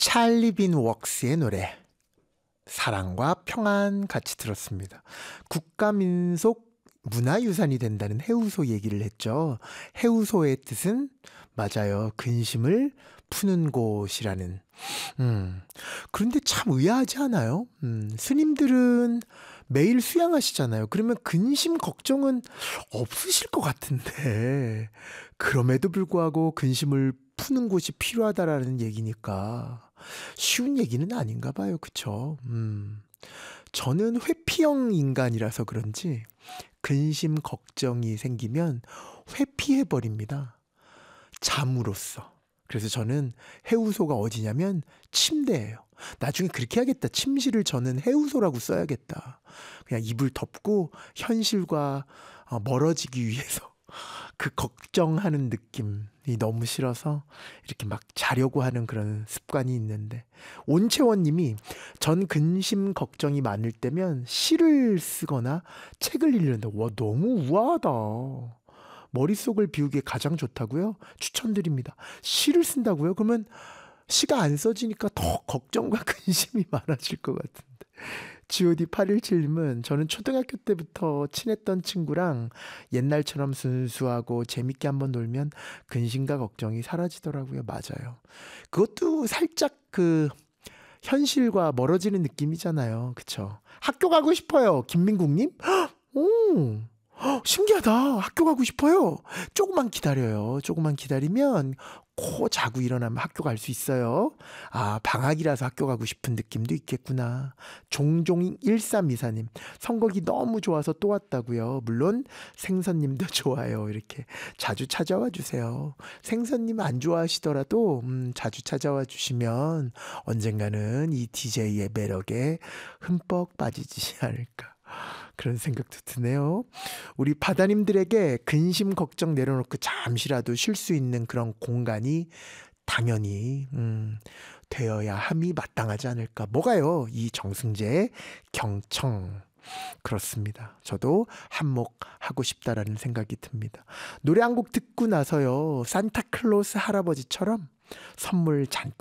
찰리 빈 웍스의 노래 사랑과 평안 같이 들었습니다. 국가민속 문화유산이 된다는 해우소 얘기를 했죠. 해우소의 뜻은 맞아요. 근심을 푸는 곳이라는. 그런데 참 의아하지 않아요? 스님들은 매일 수양하시잖아요. 그러면 근심 걱정은 없으실 것 같은데 그럼에도 불구하고 근심을 푸는 곳이 필요하다라는 얘기니까 쉬운 얘기는 아닌가 봐요. 그쵸? 저는 회피형 인간이라서 그런지 근심 걱정이 생기면 회피해버립니다. 잠으로써. 그래서 저는 해우소가 어디냐면 침대예요. 나중에 그렇게 해야겠다. 침실을 저는 해우소라고 써야겠다. 그냥 이불 덮고 현실과 멀어지기 위해서 그 걱정하는 느낌이 너무 싫어서 이렇게 막 자려고 하는 그런 습관이 있는데, 온채원님이 전 근심 걱정이 많을 때면 시를 쓰거나 책을 읽는다. 와, 너무 우아하다. 머릿속을 비우기에 가장 좋다고요? 추천드립니다. 시를 쓴다고요? 그러면 시가 안 써지니까 더 걱정과 근심이 많아질 것 같은데. GOD817님은 저는 초등학교 때부터 친했던 친구랑 옛날처럼 순수하고 재밌게 한번 놀면 근심과 걱정이 사라지더라고요. 맞아요. 그것도 살짝 그 현실과 멀어지는 느낌이잖아요. 그쵸? 학교 가고 싶어요. 김민국님? 오, 신기하다. 학교 가고 싶어요. 조금만 기다려요. 조금만 기다리면 코 자고 일어나면 학교 갈 수 있어요. 아, 방학이라서 학교 가고 싶은 느낌도 있겠구나. 종종 1324님, 선곡이 너무 좋아서 또 왔다고요. 물론 생선님도 좋아요. 이렇게 자주 찾아와 주세요. 생선님 안 좋아하시더라도 자주 찾아와 주시면 언젠가는 이 DJ의 매력에 흠뻑 빠지지 않을까, 그런 생각도 드네요. 우리 바다님들에게 근심 걱정 내려놓고 잠시라도 쉴 수 있는 그런 공간이 당연히 되어야 함이 마땅하지 않을까. 뭐가요? 이 정승재의 경청. 그렇습니다. 저도 한몫하고 싶다라는 생각이 듭니다. 노래 한 곡 듣고 나서요, 산타클로스 할아버지처럼 선물 잔뜩